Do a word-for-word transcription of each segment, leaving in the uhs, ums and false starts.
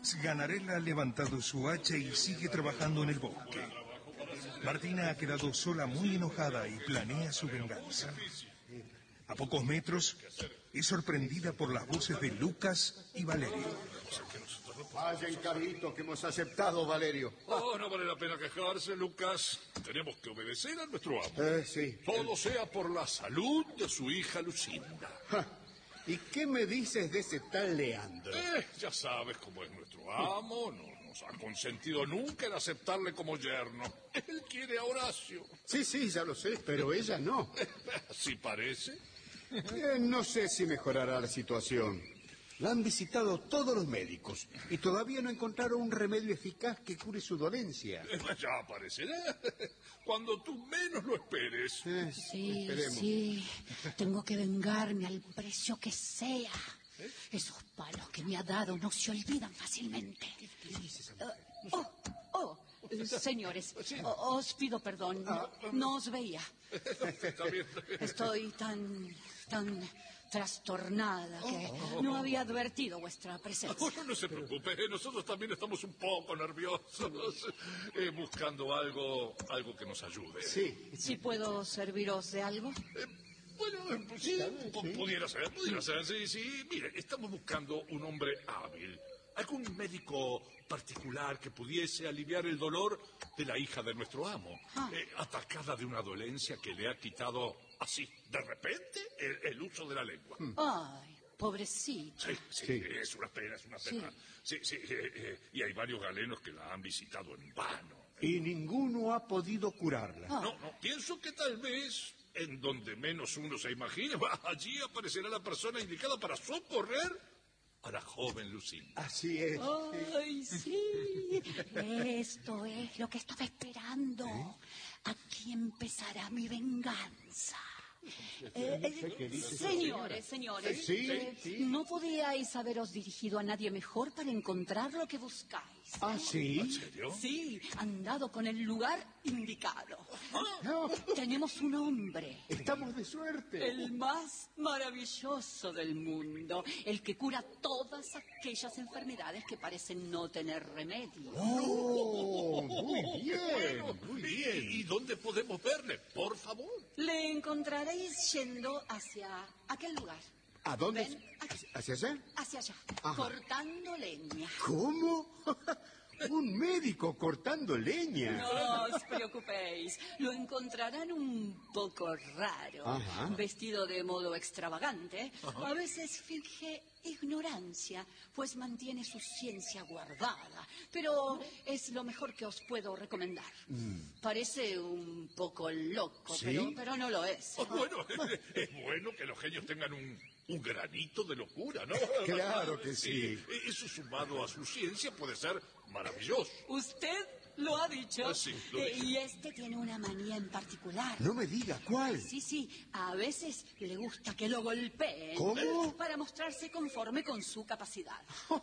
Sganarelle ha levantado su hacha y sigue trabajando en el bosque. Martina ha quedado sola, muy enojada, y planea su venganza. A pocos metros, es sorprendida por las voces de Lucas y Valerio. Vaya encarguito que hemos aceptado, Valerio. Oh, no vale la pena quejarse, Lucas. Tenemos que obedecer a nuestro amo. Eh, sí. Todo sea por la salud de su hija Lucinda. Ja. ¿Y qué me dices de ese tal Leandro? Eh, ya sabes cómo es nuestro amo. No nos ha consentido nunca en aceptarle como yerno. Él quiere a Horacio. Sí, sí, ya lo sé, pero ella no. ¿Sí parece? Eh, no sé si mejorará la situación. La han visitado todos los médicos y todavía no encontraron un remedio eficaz que cure su dolencia. Eh, ya aparecerá cuando tú menos lo esperes. Eh, Sí, esperemos. sí, tengo que vengarme al precio que sea. ¿Eh? Esos palos que me ha dado no se olvidan fácilmente. ¿Qué, qué dices, Uh, oh, oh, señores, Sí. oh, os pido perdón, no, no os veía. Está bien, está bien. Estoy tan, tan trastornada que no había advertido vuestra presencia. Oh, no, no se preocupe, nosotros también estamos un poco nerviosos, eh, buscando algo, algo que nos ayude. Sí. ¿Sí puedo serviros de algo? Eh, bueno, eh, pues sí, pu- pudiera ser, pudiera ser, sí, sí. Mire, estamos buscando un hombre hábil, algún médico particular que pudiese aliviar el dolor de la hija de nuestro amo, Ah. eh, atacada de una dolencia que le ha quitado así, de repente, el, el uso de la lengua. Ay, pobrecito. Sí, sí, Sí. es una pena, es una pena. Sí, sí, eh, eh, y hay varios galenos que la han visitado en vano. Y ninguno ha podido curarla. Ah. No, no, pienso que tal vez, en donde menos uno se imagine, allí aparecerá la persona indicada para socorrer a la joven Lucinda. Así es. Ay, sí. Esto es lo que estaba esperando. Aquí empezará mi venganza. Eh, eh, señores, señores, Sí, eh, sí. ¿no podíais haberos dirigido a nadie mejor para encontrar lo que buscáis? ¿Ah, ¿En sí? serio? Sí, han dado con el lugar indicado. No, Tenemos un hombre, estamos de suerte. el más maravilloso del mundo, el que cura todas aquellas enfermedades que parecen no tener remedio. Oh, muy bien, muy ¿Y, bien. y dónde podemos verle? Por favor. Le encontraréis yendo hacia aquel lugar, ¿A dónde? Ven, aquí. ¿Hacia allá? hacia allá, Ajá. cortando leña. ¿Cómo? Un médico cortando leña. No os preocupéis, lo encontrarán un poco raro, Ajá. vestido de modo extravagante. A veces finge ignorancia, pues mantiene su ciencia guardada, pero es lo mejor que os puedo recomendar. Parece un poco loco, ¿Sí? pero, pero no lo es. Oh, bueno, es bueno que los genios tengan un, un granito de locura, ¿no? Claro que sí. Eso sumado a su ciencia puede ser maravilloso. Usted lo ha dicho. Ah, sí, lo Eh, dije. y este tiene una manía en particular. No me diga cuál. Sí, sí, a veces le gusta que lo golpeen. ¿Cómo? Para mostrarse conforme con su capacidad.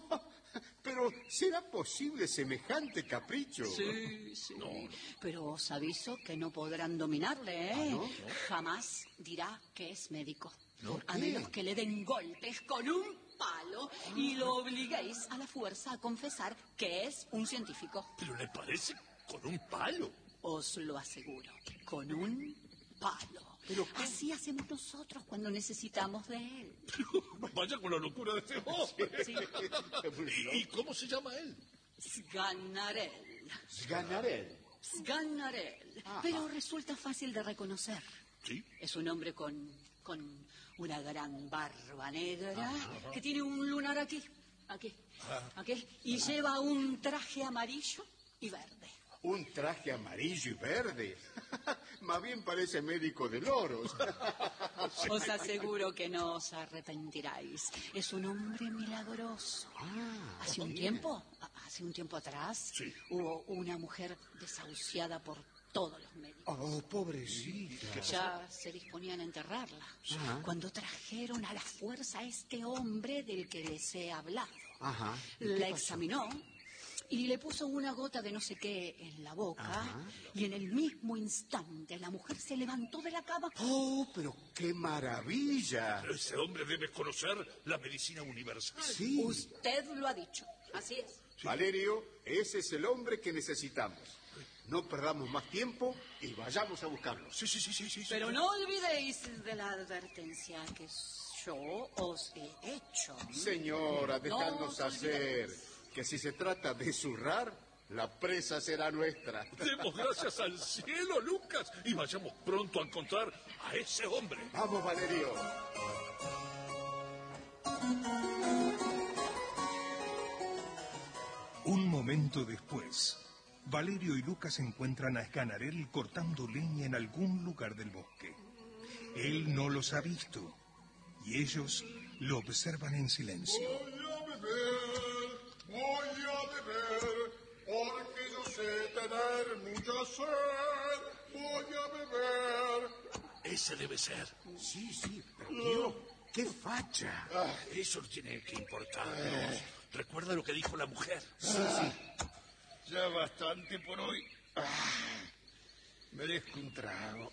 Pero ¿será posible semejante capricho? Sí, sí. Pero os aviso que no podrán dominarle, ¿eh? ¿Ah, no? Jamás dirá que es médico. ¿Por A qué? menos que le den golpes con un palo y lo obliguéis a la fuerza a confesar que es un científico. Pero le parece con un palo. Os lo aseguro, con un palo. Pero, Así hacemos nosotros cuando necesitamos de él. Vaya con la locura de este hombre. Sí. ¿Y, y cómo se llama él? Sganarelle. Ganaré. Sganarelle. Ajá. Pero resulta fácil de reconocer. Sí. Es un hombre con, con una gran barba negra que tiene un lunar aquí, aquí, aquí, y lleva un traje amarillo y verde. Un traje amarillo y verde. Más bien parece médico de loros. Os aseguro que no os arrepentiráis. Es un hombre milagroso. Ah, Hace un bien. tiempo, a- hace un tiempo atrás, Sí. hubo una mujer desahuciada por todos los médicos. Oh, pobrecita. Ya se disponían a enterrarla. Ajá. Cuando trajeron a la fuerza a este hombre del que les he hablado. Ajá. ¿Y qué La pasó? examinó y le puso una gota de no sé qué en la boca. Ajá. Y en el mismo instante la mujer se levantó de la cama. Oh, pero qué maravilla. Pero ese hombre debe conocer la medicina universal. Sí. Usted lo ha dicho. Así es. Sí. Valerio, ese es el hombre que necesitamos. No perdamos más tiempo y vayamos a buscarlo. Sí, sí, sí, sí, sí. Pero sí. no olvidéis de la advertencia que yo os he hecho. Señora, No dejadnos os hacer olvidéis. que si se trata de zurrar, la presa será nuestra. Demos gracias al cielo, Lucas, y vayamos pronto a encontrar a ese hombre. Vamos, Valerio. Un momento después, Valerio y Lucas encuentran a Sganarelle cortando leña en algún lugar del bosque. Él no los ha visto y ellos lo observan en silencio. Voy a beber, voy a beber, porque yo sé tener mucha sed. Voy a beber. Ese debe ser. Sí, sí, pero tío, qué facha. Ah, eso no tiene que importarnos. Recuerda lo que dijo la mujer. Ya bastante por hoy. Ah, merezco un trago.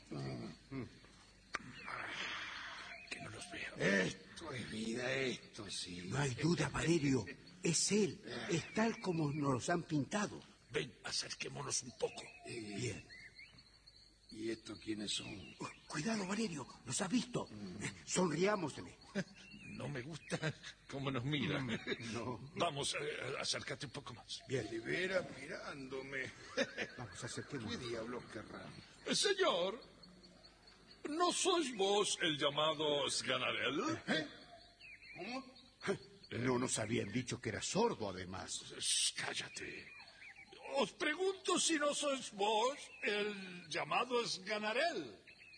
Que no los veo. Esto es vida, esto sí. No hay duda, Valerio. Es él. Es tal como nos los han pintado. Ven, acerquémonos un poco. Bien. ¿Y estos quiénes son? Oh, cuidado, Valerio. Nos ha visto. Eh, Sonriámosle. No me gusta cómo nos mira. No. Vamos, eh, acércate un poco más. Bien. De veras mirándome. Vamos a acerquémonos. ¿Qué diablos querrán? Eh, Señor, ¿no sois vos el llamado Sganarelle? ¿Eh? ¿Cómo? No nos habían dicho que era sordo, además. Shh, cállate. Os pregunto si no sois vos el llamado Sganarelle.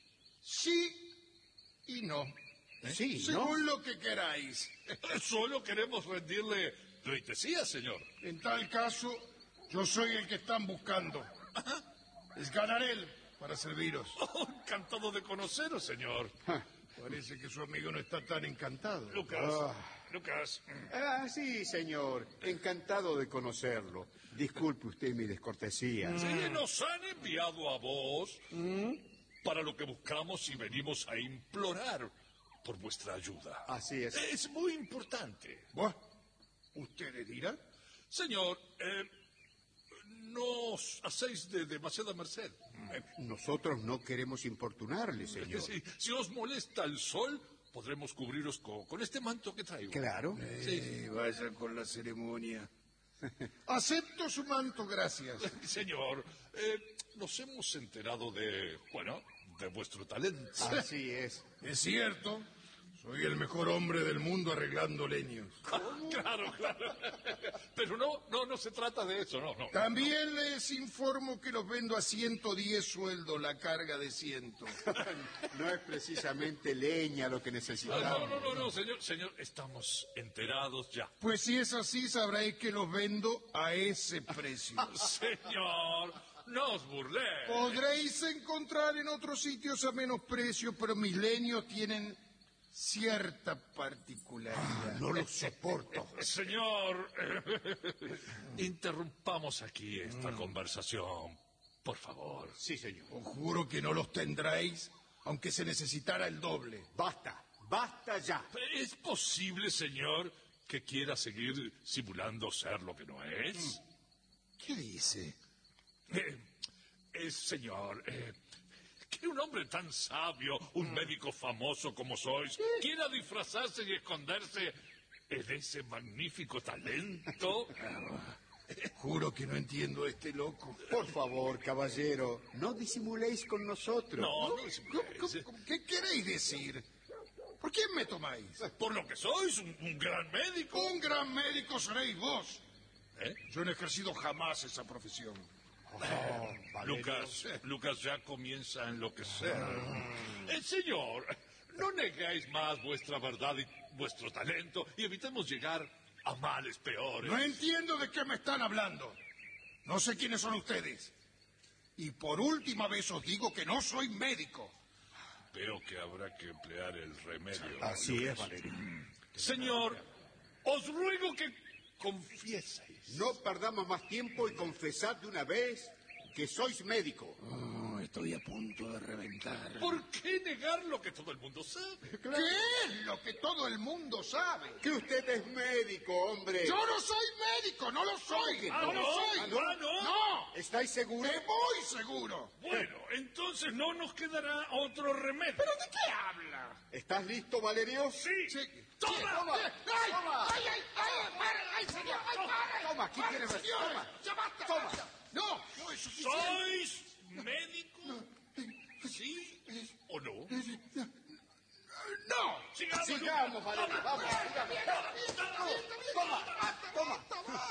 Sí y no. Sí, ¿no? Según lo que queráis. Eh, Solo queremos rendirle pleitesía, señor. En tal caso, yo soy el que están buscando. Es Sganarelle, para serviros. Oh, encantado de conoceros, señor. Parece que su amigo no está tan encantado. Lucas, Ah. Lucas. Ah, sí, señor. Encantado de conocerlo. Disculpe usted mi descortesía. Sí, nos han enviado a vos para lo que buscamos y venimos a implorar por vuestra ayuda. Así es. Es muy importante. Bueno, ustedes dirán. Señor, eh, no os hacéis de demasiada merced. Eh, Nosotros no queremos importunarle, señor. Si, si os molesta el sol, podremos cubriros co- con, este manto que traigo. Claro. Eh, vaya con la ceremonia. Acepto su manto, gracias. Señor, eh, nos hemos enterado de, bueno, de vuestro talento. Así es. Es cierto, soy el mejor hombre del mundo arreglando leños. Claro, claro. Pero no, no, no se trata de eso, no, no. También les informo que los vendo a ciento diez sueldos la carga de ciento. No es precisamente leña lo que No, necesitamos. no, no, no, señor, señor, estamos enterados ya. Pues si es así, sabréis que los vendo a ese precio. Señor, no os burléis. Podréis encontrar en otros sitios a menos precio, pero mis leños tienen cierta particularidad. No lo soporto. Señor, interrumpamos aquí esta conversación, por favor. Sí, señor. Os juro que no los tendréis, aunque se necesitara el doble. Basta. Basta ya. ¿Es posible, señor, que quiera seguir simulando ser lo que no es? ¿Qué dice? Eh, eh, señor, eh, que un hombre tan sabio, un médico famoso como sois, quiera disfrazarse y esconderse en ese magnífico talento. Juro que no entiendo a este loco. Por favor, caballero, no disimuléis con nosotros. No, no, ¿Cómo- es- cómo- cómo- ¿Qué queréis decir? ¿Por quién me tomáis? por lo que sois, un, un gran médico. Un gran médico seréis vos. ¿Eh? Yo no he ejercido jamás esa profesión. Valerio. Lucas, Lucas ya comienza a enloquecer. Eh, señor, no negáis más vuestra verdad y vuestro talento y evitemos llegar a males peores. No entiendo de qué me están hablando. No sé quiénes son ustedes. Y por última vez os digo que no soy médico. Veo que habrá que emplear el remedio. Así es, Valerio. Señor, os ruego que confieséis. No perdamos más tiempo y confesad de una vez que sois médico. Oh, estoy a punto de reventar. ¿Por qué negar lo que todo el mundo sabe? ¿Qué es lo que todo el mundo sabe? Que usted es médico, hombre. Yo no soy médico, no lo soy. Ah, no lo ¿no? soy. Ah, ¿no? ¿no? No. ¿Estáis seguros? Que voy seguro. Bueno, entonces no nos quedará otro remedio. ¿Pero de qué habla? ¿Estás listo, Valerio? Sí. Sí. ¡Toma! Toma. ¡Ay! Toma. ¡Ay, ay, ay! ¡Pare! ¡Ay, señor! ¡Ay, pare! Toma, ¿qué Pare, quieres ver? señor! Toma. ¡Ya basta! Toma. basta. No, no es suficiente. ¿Sois médico? ¿Sí o no? ¡No! Sigamos, Sigamos, Valerio, vamos. Toma, toma.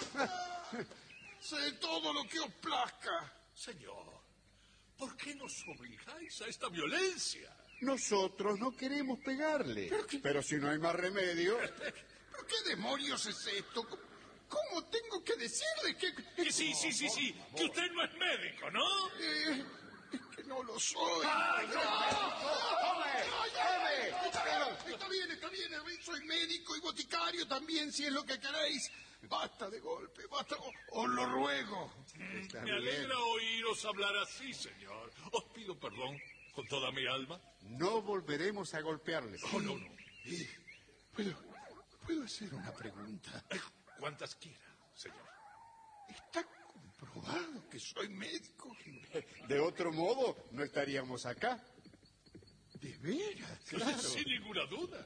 Sé todo lo que os plazca. Señor, ¿por qué nos obligáis a esta violencia? Nosotros no queremos pegarle. Pero si no hay más remedio... ¿Pero qué demonios es esto? ¿Cómo, cómo tengo que decirle que... Que sí, sí, sí, sí, que usted no es médico, ¿no? Eh, es que no lo soy. ¡Ay, no! ¡Tome! ¡Tome! Está bien, está bien, está bien. A ver, soy médico y boticario también, si es lo que queréis. Basta de golpe, basta. o- Os lo ruego. Está Me bien. alegra oíros hablar así, señor. Os pido perdón con toda mi alma. No volveremos a golpearle. Oh, no, no. Eh, ¿Puedo, ¿Puedo hacer una pregunta? Eh, Cuantas quiera, señor. ¿Está comprobado que soy médico? De otro modo, no estaríamos acá. ¿De veras? Sin ninguna duda.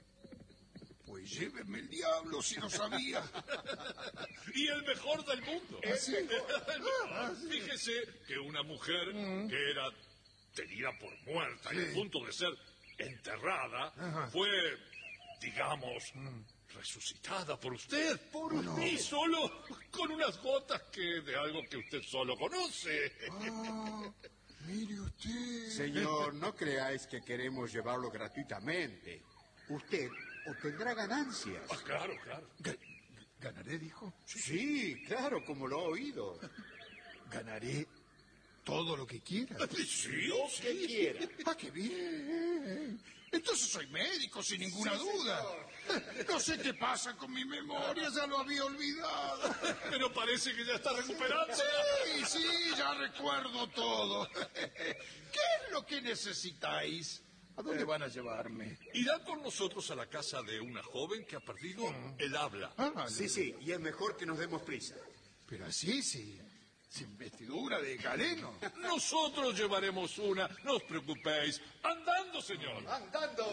Pues llévenme el diablo si no sabía. Y el mejor del mundo. Fíjese que una mujer que era tenida por muerta y a punto de ser enterrada fue, digamos, resucitada por usted. Y solo con unas gotas que de algo que usted solo conoce. Ah, mire usted. Señor, no creáis que queremos llevarlo gratuitamente. Usted obtendrá ganancias. Ah, claro, claro. Ga- ¿Ganaré, dijo? Sí, claro, como lo ha oído. Ganaré todo lo que quiera. Sí, Lo que quiera. ¡Ah, qué bien! Entonces soy médico, sin ninguna duda. No sé qué pasa con mi memoria, ya lo había olvidado. pero parece que ya está recuperando. Sí, sí, ya recuerdo todo. ¿Qué es lo que necesitáis? ¿A dónde van a llevarme? Irá con nosotros a la casa de una joven que ha perdido el habla. Ah, Sí, sí, y es mejor que nos demos prisa. pero así, sí, sin vestidura de galeno. Nosotros llevaremos una, no os preocupéis. Andando, señor. ¡Andando!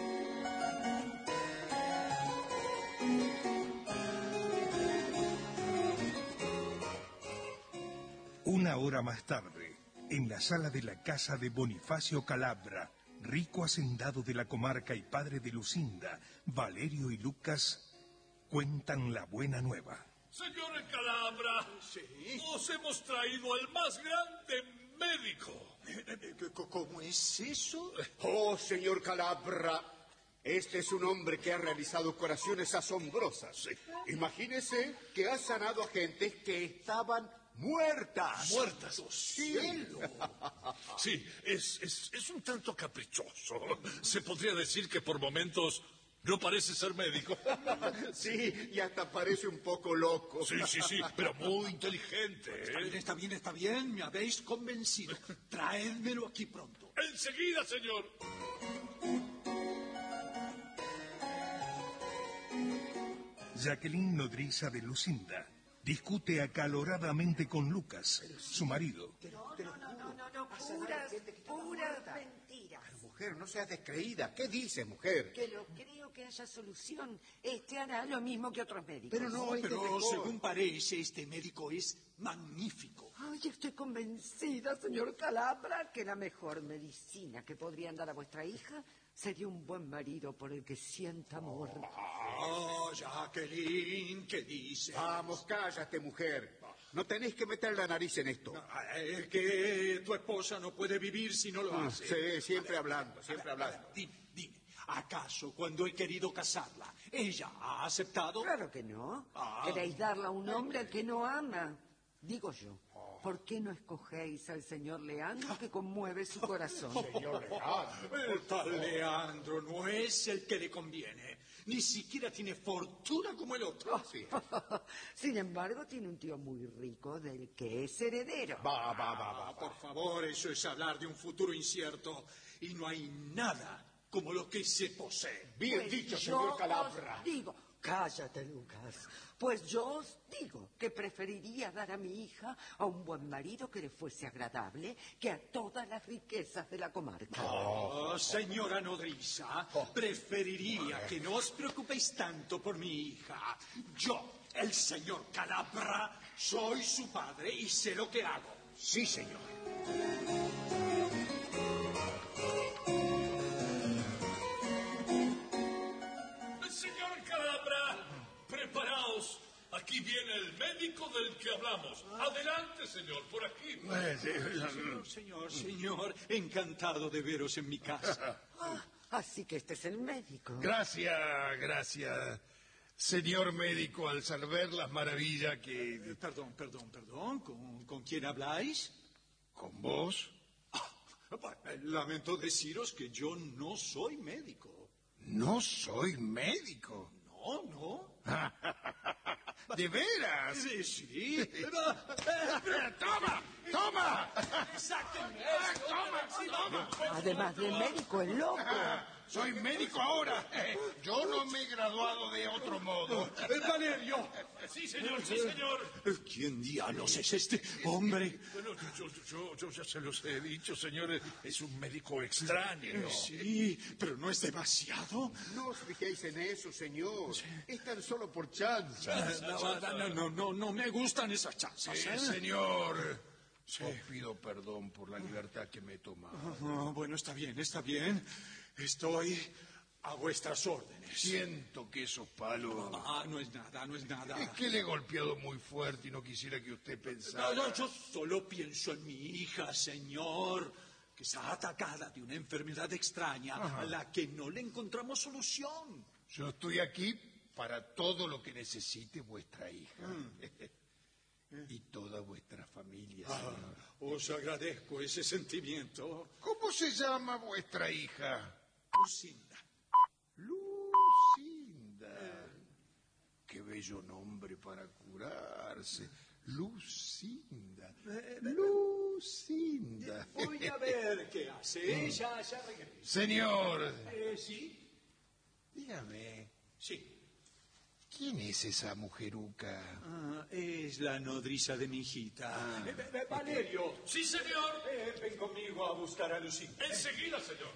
Una hora más tarde, en la sala de la casa de Bonifacio Calabra, rico hacendado de la comarca y padre de Lucinda, Valerio y Lucas cuentan la buena nueva. Señor Calabra, os hemos traído al más grande médico. ¿Cómo es eso? Oh, señor Calabra, este es un hombre que ha realizado curaciones asombrosas. Imagínese que ha sanado a gentes que estaban muertas. Muertas. Cielo. Sí, es, es, es un tanto caprichoso. Se podría decir que por momentos no parece ser médico. Sí, y hasta parece un poco loco. Sí, sí, sí, pero muy inteligente. Está bien, ¿eh? está bien, está bien. Me habéis convencido. Traédmelo aquí pronto. Enseguida, señor. Jacqueline Nodriza de Lucinda discute acaloradamente con Lucas, su marido. No, no, no, no, no, puras, puras mentiras. Mujer, no seas descreída. ¿Qué dices, mujer? Que no creo que haya solución. Este hará lo mismo que otros médicos. Pero no, este Pero mejor. según parece, este médico es magnífico. Ay, estoy convencida, señor Calabra, que la mejor medicina que podrían dar a vuestra hija sería un buen marido por el que sienta amor. Oh, Jacqueline, ¿qué dice? Vamos, cállate, mujer. No tenéis que meter la nariz en esto. Ah, Es que tu esposa no puede vivir si no lo Ah, hace. sí, siempre hablando, siempre hablando. Dime, dime, ¿acaso cuando he querido casarla, ella ha aceptado? Claro que no. Ah. Queréis darla a un hombre al que no ama. Digo yo, ¿por qué no escogéis al señor Leandro que conmueve su corazón? El tal Leandro no es el que le conviene. Ni siquiera tiene fortuna como el otro. Sí. Sin embargo, tiene un tío muy rico del que es heredero. Va, va, va, va. Ah, por favor, eso es hablar de un futuro incierto. Y no hay nada como lo que se posee. Bien Pues dicho, yo señor os Calabra. digo, cállate, Lucas. Pues yo os digo que preferiría dar a mi hija a un buen marido que le fuese agradable que a todas las riquezas de la comarca. Oh, señora nodriza, preferiría que no os preocupéis tanto por mi hija. Yo, el señor Calabra, soy su padre y sé lo que hago. Sí, señor. Señor Calabra, preparaos. Aquí viene el médico del que hablamos. Adelante, señor, por aquí. Señor, señor, señor, encantado de veros en mi casa. Ah, así que este es el médico. Gracias, gracias, señor médico, al saber las maravillas que... Eh, Perdón, perdón, perdón, ¿con, con quién habláis? ¿Con vos? Eh, Lamento deciros que yo no soy médico. No soy médico. No, no. ¿De veras? Sí, sí. ¡Toma! ¡Toma! Sáquenme ¡Toma! Además de médico, es loco. Soy médico ahora. Yo no me he graduado de otro modo. Eh, Valerio. Sí, señor, sí, señor. ¿Quién diablos es este hombre? Bueno, yo, yo, yo ya se los he dicho, señor, es un médico extraño. Sí, pero no es demasiado. No os fijéis en eso, señor. Es tan solo por chance. No, no, no, no, no me gustan esas chanzas. Sí, ¿eh? señor. Os pido perdón por la libertad que me he tomado. Ah, bueno, está bien, está bien. Estoy a vuestras órdenes. Siento que esos palos... Ah, no es nada, no es nada. Es que le he golpeado muy fuerte y no quisiera que usted pensara... No, no, yo solo pienso en mi hija, señor, que está atacada de una enfermedad extraña a la que no le encontramos solución. Yo estoy aquí para todo lo que necesite vuestra hija. Y toda vuestra familia, señor. Os agradezco ese sentimiento. ¿Cómo se llama vuestra hija? Lucinda. Lucinda. Qué bello nombre para curarse. Lucinda. Lucinda. Voy a ver qué hace. Ya, ya regreso. Señor, Eh, ¿Sí? dígame, Sí. ¿quién es esa mujeruca? Ah, es la nodriza de mi hijita. Eh, eh, Valerio. Sí, señor. Eh, ven conmigo a buscar a Lucinda. Enseguida, señor.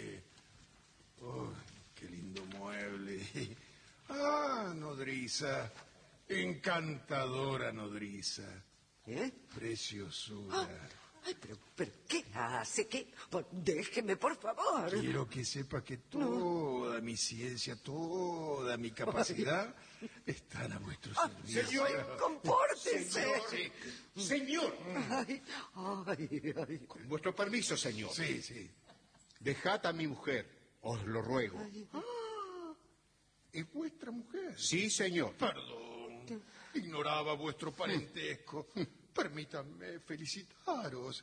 Oh, qué lindo mueble. Ah, nodriza. Encantadora nodriza. ¿Eh? Preciosura. Ay, pero, pero, ¿qué hace? ¿Qué? Pues, déjeme, por favor. Quiero que sepa que toda mi ciencia, toda mi capacidad están a vuestro servicio. Señor, ¡Compórtese! señor, señor. Ay, ay, ay. Con vuestro permiso, señor. Sí, sí. Dejad a mi mujer, os lo ruego. Ah, ¿es vuestra mujer? Sí, señor. Perdón, ignoraba vuestro parentesco. Permítanme felicitaros.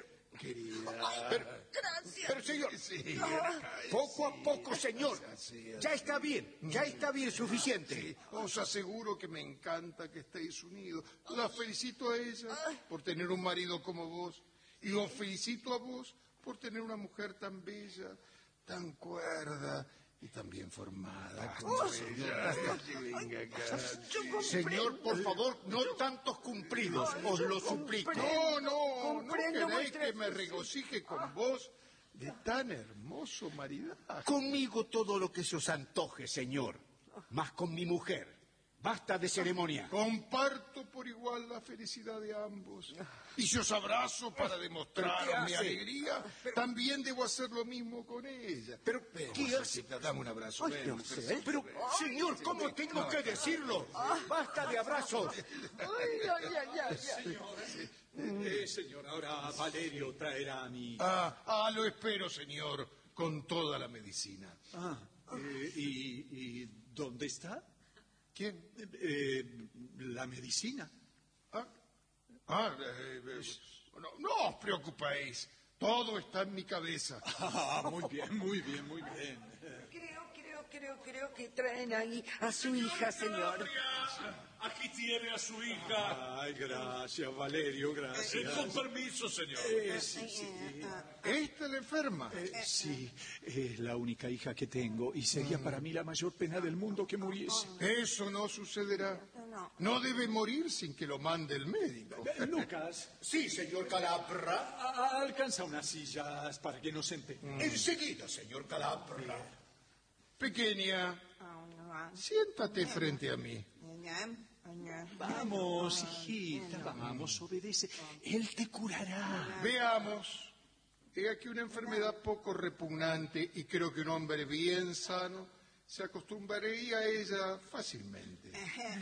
Querida. Gracias. Pero, señor, Sí. poco a poco, señor. Sí, Ya está bien, ya está bien, suficiente. Sí, os aseguro que me encanta que estéis unidos. La felicito a ella por tener un marido como vos. Y os felicito a vos por tener una mujer tan bella, tan cuerda y tan bien formada como ella. Que venga acá. Señor, por favor, no tantos cumplidos, os lo suplico. No, no, no Comprendo queréis vuestra que me efusión. regocije con vos de tan hermoso maridaje. Conmigo todo lo que se os antoje, señor. Mas con mi mujer. Basta de ceremonia. Comparto por igual la felicidad de ambos. Y si os abrazo para demostrar ¿Pero qué mi hace? alegría, también debo hacer lo mismo con ella. Pero, Ven, ¿qué mujercita, dame un abrazo. Ay, ven, no mujercita. sé. Pero, señor, ¿cómo tengo que decirlo? Basta de abrazos. Ay, ay, ay, ay, ay. Eh, señor, ahora Valerio traerá a mi... Ah, ah, lo espero, señor, con toda la medicina. Ah, eh, ¿y, ¿y dónde está? ¿Quién? Eh, la medicina. Ah, ah, eh, eh, no, no os preocupéis. Todo está en mi cabeza. Ah, muy bien, muy bien, muy bien. Creo, creo creo, creo que traen ahí a su hija, señor. Aquí tiene a su hija. Ay, gracias, Valerio, gracias. Eh, con permiso, señor. Eh, sí, sí. ¿Esta es la enferma? Eh, sí, es la única hija que tengo y sería para mí la mayor pena del mundo que muriese. Eso no sucederá. No debe morir sin que lo mande el médico. Eh, Lucas, Sí, señor Calabra. a- alcanza unas sillas para que nos sentemos. Enseguida, señor Calabra. Pequeña, siéntate frente a mí. Vamos, hijita, vamos, obedece. Él te curará. Veamos. He aquí una enfermedad poco repugnante y creo que un hombre bien sano se acostumbraría a ella fácilmente.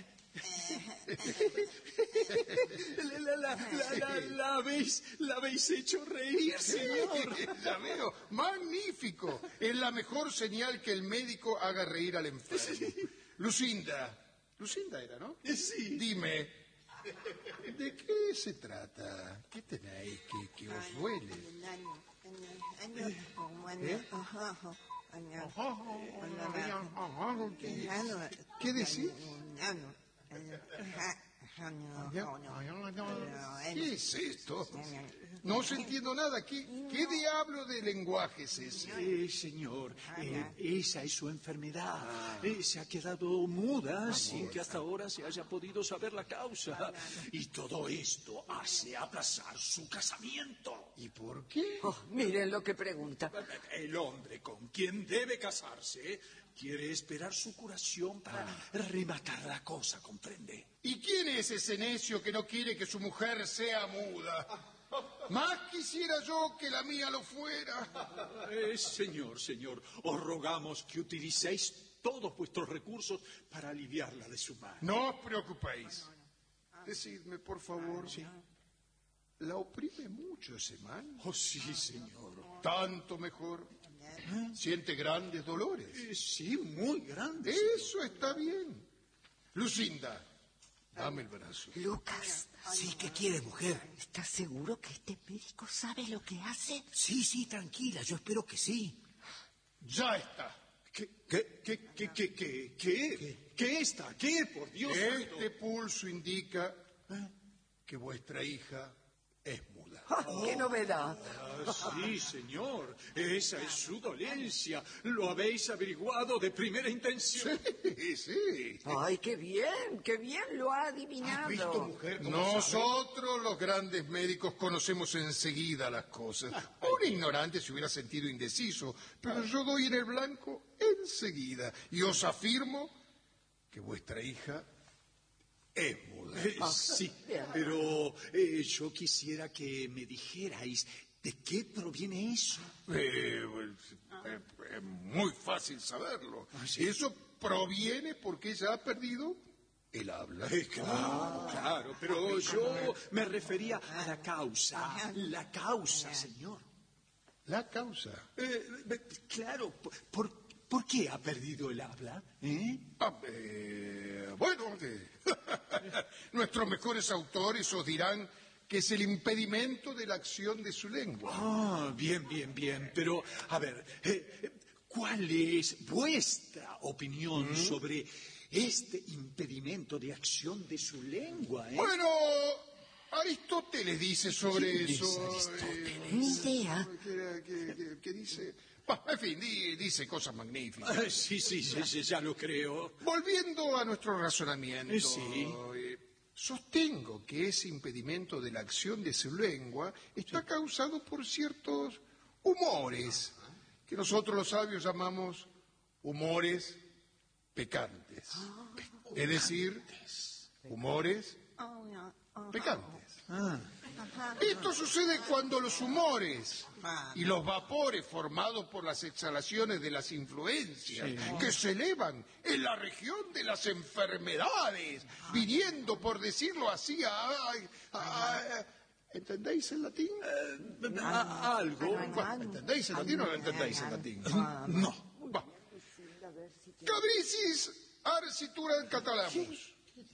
La, la, la, la, la, la habéis, la habéis hecho reír, señor. Ya veo, magnífico. Es la mejor señal que el médico haga reír al enfermo. Lucinda, Lucinda era, ¿no? Sí. Dime, ¿de qué se trata? ¿Qué tenéis que, que os duele? ¿Qué decís? ¿Qué es esto? No os entiendo nada. ¿Qué, qué diablo de lenguaje es ese? Eh, señor, eh, esa es su enfermedad. Eh, se ha quedado muda sin que hasta ahora se haya podido saber la causa. Y todo esto hace aplazar su casamiento. ¿Y por qué? Oh, miren lo que pregunta. El hombre con quien debe casarse quiere esperar su curación para rematar la cosa, ¿comprende? ¿Y quién es ese necio que no quiere que su mujer sea muda? Más quisiera yo que la mía lo fuera. Eh, señor, señor, os rogamos que utilicéis todos vuestros recursos para aliviarla de su mal. No os preocupéis. Decidme, por favor. Sí. ¿La oprime mucho ese mal? Oh, sí, señor. Tanto mejor. ¿Siente grandes dolores? Eh, sí, muy grande. Eso está bien. Lucinda, dame el brazo. Lucas, Sí, ¿qué quiere, mujer? ¿estás seguro que este médico sabe lo que hace? Sí, sí, tranquila, yo espero que sí. Ya está. ¿Qué, qué, qué, qué, qué, qué, qué? ¿Qué está? ¿Qué? Por Dios santo. Este pulso indica que vuestra hija es muda. ¡Ah, qué novedad! Ah, sí, señor. Esa es su dolencia. Lo habéis averiguado de primera intención. Sí, sí. ¡Ay, qué bien! ¡Qué bien lo ha adivinado! ¿Has visto, mujer, cómo Nosotros, los grandes médicos, conocemos enseguida las cosas. Un ignorante se hubiera sentido indeciso, pero yo doy en el blanco enseguida. Y os afirmo que vuestra hija es muda. Eh, sí, pero eh, yo quisiera que me dijerais de qué proviene eso. Eh, pues, eh, es muy fácil saberlo. Eso proviene porque ella ha perdido el habla. Eh, claro, claro, pero yo me refería a la causa. La causa, señor. La causa. Eh, eh, claro, por, por, ¿por qué ha perdido el habla? ¿Eh? Ah, eh, bueno, eh, nuestros mejores autores os dirán que es el impedimento de la acción de su lengua. Ah, bien, bien, bien. Pero, a ver, eh, ¿cuál es vuestra opinión sobre este impedimento de acción de su lengua? ¿eh? Bueno, Aristóteles dice sobre ¿Qué dice eso. Aristóteles? Ni idea. ¿Qué, qué- qué- qué dice? Bah, en fin, di- dice cosas magníficas. Ah, sí, sí, sí, sí, ya lo creo. Volviendo a nuestro razonamiento, Eh, sí. eh, sostengo que ese impedimento de la acción de su lengua está causado por ciertos humores que nosotros los sabios llamamos humores pecantes. Es decir, humores pecantes. Esto sucede cuando los humores y los vapores formados por las exhalaciones de las influencias que se elevan en la región de las enfermedades, viniendo, por decirlo así, a... a- a- ¿entendéis el latín? Ah, algo. Bueno, ¿entendéis el latín o no entendéis el latín? No. Va. Cabricis arcitura catalamus.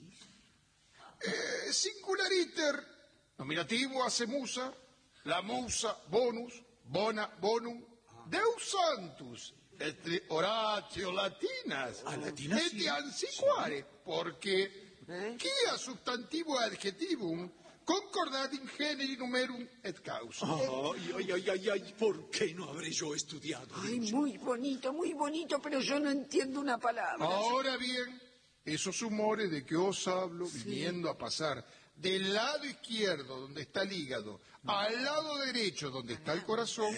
Eh, singulariter, nominativo hace musa, la musa bonus, bona bonum, deus santus, Este Horatio latinas. Ah, latinas, Este sí. antiquare, porque ¿Eh? quia substantivo adjetivum concordat in generi numerum et causa. Ay, ay, ay, ay, ay, ¿por qué no habré yo estudiado? Ay, muy bonito, muy bonito, pero yo no entiendo una palabra. Ahora bien, esos humores de que os hablo, viniendo a pasar del lado izquierdo, donde está el hígado, al lado derecho, donde está el corazón,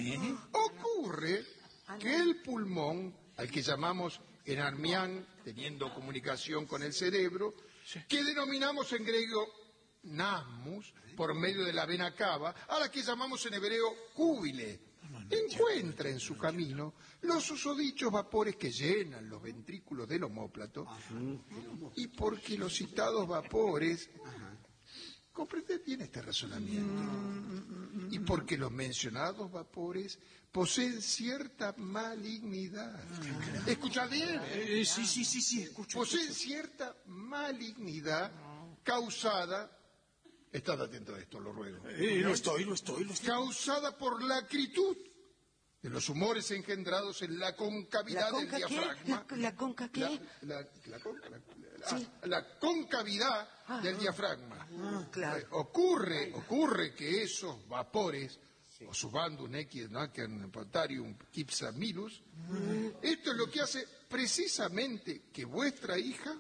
ocurre que el pulmón, al que llamamos enarmián, teniendo comunicación con el cerebro, que denominamos en griego nasmus, por medio de la vena cava, a la que llamamos en hebreo cúbile, encuentra en su camino los susodichos vapores que llenan los ventrículos del omóplato, y porque los citados vapores, comprended bien este razonamiento, y porque los mencionados vapores poseen cierta malignidad. Escuchad bien, Eh, sí, sí, sí, sí, escucho. poseen cierta malignidad causada, estad atento a esto, lo ruego, Eh, lo estoy, lo estoy, lo estoy. causada por la acritud de los humores engendrados en la concavidad ¿La del conca qué? diafragma. ¿La, la conca qué? La, la- la conca- la- la- la concavidad del diafragma. Ah, claro. Eh, Ocurre, ocurre que esos vapores, o subandum equis nacem potarium quipsamilus, esto es lo que hace precisamente que vuestra hija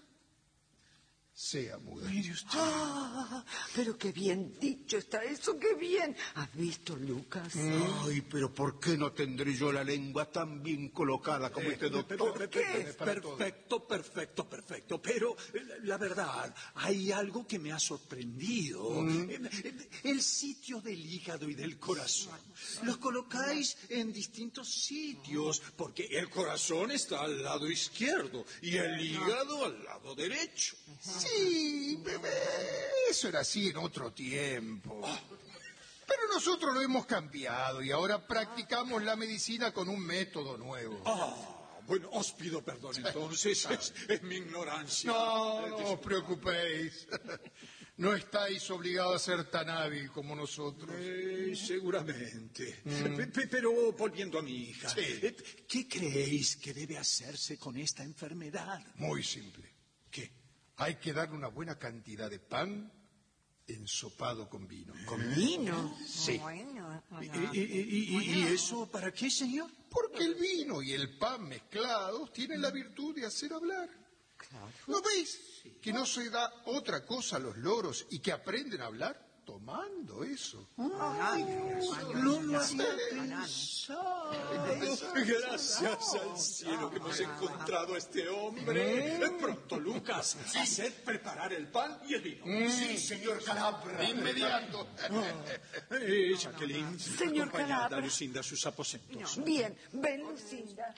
sea muda. Ah, pero qué bien dicho está eso, qué bien. ¿Has visto, Lucas? Ay, pero ¿por qué no tendré yo la lengua tan bien colocada como este doctor? ¿Qué? Perfecto, perfecto, perfecto. Pero eh, la verdad, hay algo que me ha sorprendido. Eh, eh, El sitio del hígado y del corazón. Los colocáis en distintos sitios, porque el corazón está al lado izquierdo y el hígado al lado derecho. Sí, bebé, eso era así en otro tiempo. Pero nosotros lo hemos cambiado y ahora practicamos la medicina con un método nuevo. Ah, bueno, os pido perdón entonces, es, es mi ignorancia. No, Eh, no os preocupéis. No estáis obligados a ser tan hábil como nosotros. Eh, seguramente. Pe- pe- Pero volviendo a mi hija, Sí. eh, ¿qué creéis que debe hacerse con esta enfermedad? Muy simple. ¿Qué? Hay que darle una buena cantidad de pan ensopado con vino. ¿Con vino? Sí. Bueno. ¿Y, y- y- y- y eso para qué, señor? Porque el vino y el pan mezclados tienen la virtud de hacer hablar. ¿No veis que no se da otra cosa a los loros y que aprenden a hablar? Tomando eso. No lo había pensado. Gracias al cielo que hemos encontrado a este hombre. Eh, Pronto, Lucas, haced preparar el pan y el vino. Sí, señor Calabra. De inmediato. Eh, Jacqueline, Señor acompañad a Calabra. Lucinda a sus aposentos. Bien, ven, Lucinda.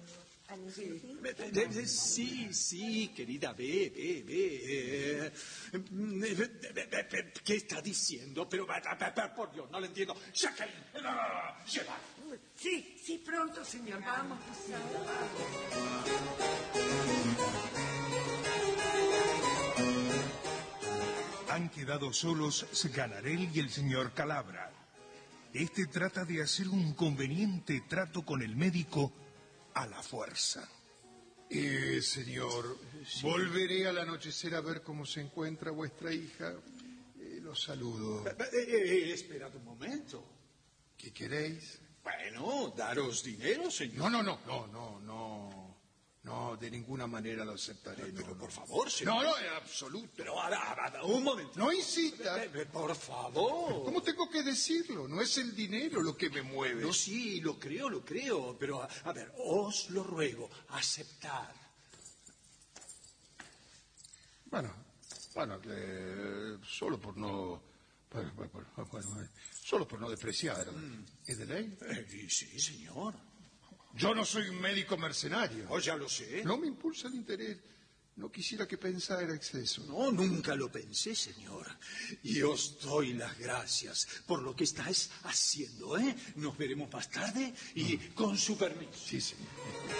Ve- ve- ve- Sí, sí, querida, ve, ve, ve. eh, mm, eh, ve- ve- ve- ve- ¿Qué está diciendo? Pero, ve- ve- ve- por Dios, no lo entiendo. Jacqueline, no, no, no, llevad. Sí, sí, pronto, señor. Vamos, Lucinda, Han quedado solos Sganarelle y el señor Calabra. Este trata de hacer un conveniente trato con el médico a la fuerza. Eh, señor, volveré al anochecer a ver cómo se encuentra vuestra hija. Eh, los saludo. Eh, eh, esperad un momento. ¿Qué queréis? Bueno, daros dinero, señor. No, no, no, no, no, no. No, de ninguna manera lo aceptaré. Pero no, por no. favor, señor. No, no, en absoluto. Pero ahora, ahora, un momento. No insista. Eh, eh, Por favor. ¿Cómo tengo que decirlo? No es el dinero lo que me mueve. No, sí, lo creo, lo creo, pero a, a ver, os lo ruego, aceptad. Bueno, bueno, eh, solo por no, bueno, bueno, bueno, eh, solo por no despreciar. ¿Es de ley? Eh, sí, señor. Yo no soy un médico mercenario. Oh, ya lo sé. No me impulsa el interés. No quisiera que pensara exceso. No, nunca lo pensé, señor. Y os doy las gracias por lo que estáis haciendo, ¿eh? Nos veremos más tarde y con su permiso. Sí, señor.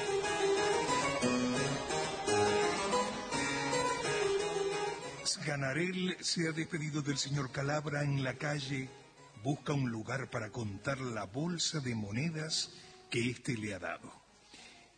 Sganarelle se ha despedido del señor Calabra en la calle. Busca un lugar para contar la bolsa de monedas que éste le ha dado.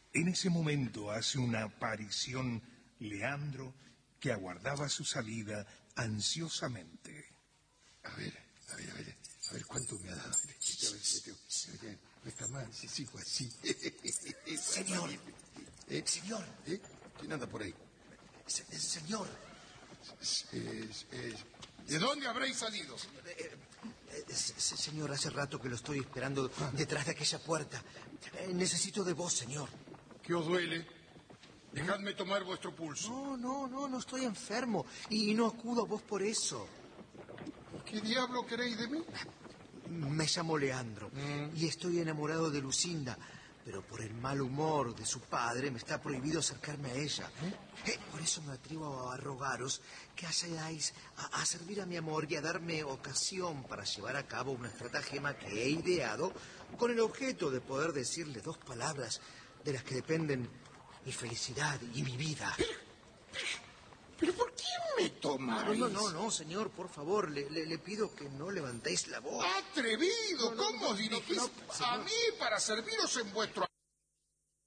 En ese momento hace una aparición Leandro, que aguardaba su salida ansiosamente. A ver, a ver, a ver, a ver cuánto me ha dado. A ver, a ver, no está mal, si sigo así. Señor, ¿Eh? señor. ¿Eh? ¿Quién anda por ahí? Se- señor. Es- es- es- ¿De dónde habréis salido? Eh, eh, se- señor, hace rato que lo estoy esperando detrás de aquella puerta. Eh, necesito de vos, señor. ¿Qué os duele? Dejadme tomar vuestro pulso. No, no, no, no estoy enfermo. Y no acudo a vos por eso. ¿Qué diablo queréis de mí? Me llamo Leandro y estoy enamorado de Lucinda, pero por el mal humor de su padre me está prohibido acercarme a ella. Eh, por eso me atrevo a rogaros que ayudáis a, a servir a mi amor y a darme ocasión para llevar a cabo una estratagema que he ideado con el objeto de poder decirle dos palabras de las que dependen mi felicidad y mi vida. ¿Pero por qué me tomáis? No, no, no, no, señor, por favor, le, le, le pido que no levantéis la voz. ¡Atrevido! No, no, ¿Cómo no, os dirigís no, no, a señor. mí para serviros en vuestro